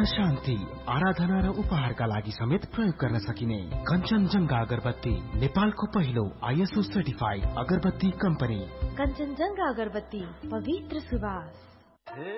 शान्ति, आराधना र उपहारका लागि समेत प्रयोग गर्न सकिने कञ्चनजंघा अगरबत्ती, नेपालको पहिलो ISO सर्टिफाइड अगरबत्ती कम्पनी। कञ्चनजंघा अगरबत्ती, पवित्र सुवास।